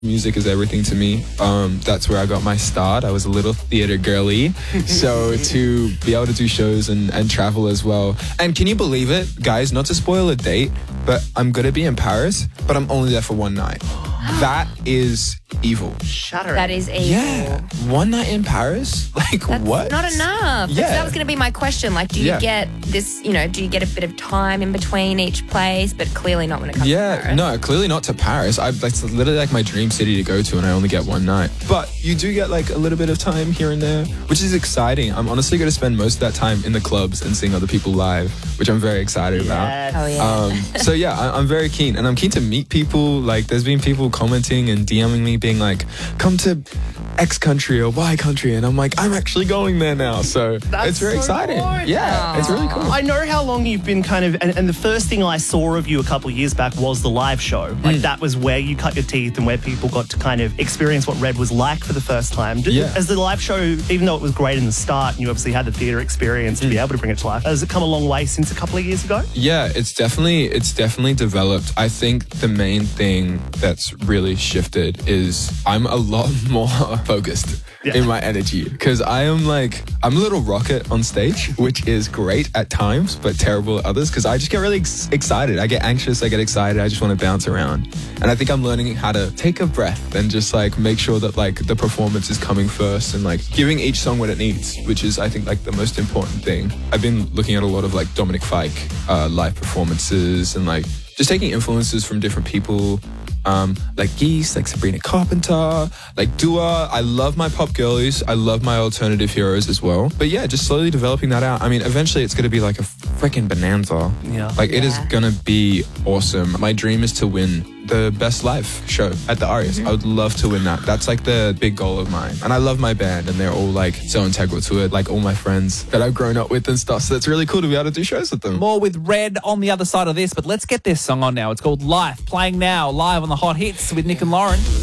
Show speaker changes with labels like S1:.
S1: Music is everything to me. That's where I got my start. I was a little theater girly. So to be able to do shows and travel as well. And can you believe it, guys, not to spoil a date, but I'm going to be in Paris, but I'm only there for one night. That is evil.
S2: Shattering.
S3: That is evil.
S1: Yeah. One night in Paris? Like,
S3: That's
S1: what?
S3: not enough.
S1: Yeah.
S3: That was going to be my question. Like, do you get this, do you get a bit of time in between each place, but clearly not when it comes to Paris?
S1: No, clearly not to Paris. It's literally like my dream city to go to, and I only get one night. But you do get like a little bit of time here and there, which is exciting. I'm honestly going to spend most of that time in the clubs and seeing other people live, which I'm very excited about.
S3: Oh, yeah.
S1: So yeah, I'm very keen, and I'm keen to meet people. Like, there's been people commenting and DMing me being like, come to X country or Y country, and I'm like, I'm actually going there now. So it's very exciting.
S2: Good.
S1: Yeah, it's really cool.
S2: I know how long you've been kind of, and the first thing I saw of you a couple of years back was the live show. Like, that was where you cut your teeth and where people got to kind of experience what Red was like for the first time.
S1: Yeah.
S2: As the live show, even though it was great in the start, and you obviously had the theatre experience to be able to bring it to life, has it come a long way since a couple of years ago?
S1: Yeah, it's definitely developed. I think the main thing that's really shifted is I'm a lot more focused in my energy, because I'm a little rocket on stage, which is great at times but terrible at others, because I just get really excited. I get anxious, I get excited, I just want to bounce around. And I think I'm learning how to take a breath and just like make sure that like the performance is coming first, and like giving each song what it needs, which is I think like the most important thing. I've been looking at a lot of like Dominic Fike live performances, and like just taking influences from different people, like Geese, like Sabrina Carpenter, like Dua. I love my pop girlies. I love my alternative heroes as well. But yeah, just slowly developing that out. I mean, eventually it's going to be like a freaking bonanza.
S2: Yeah.
S1: Like, it is going to be awesome. My dream is to win the best live show at the Arias. I would love to win that. That's like the big goal of mine. And I love my band, and they're all like so integral to it, like all my friends that I've grown up with and stuff. So it's really cool to be able to do shows with them.
S4: More with Red on the other side of this, but let's get this song on now. It's called Life, playing now live on the Hot Hits with Nick and Lauren.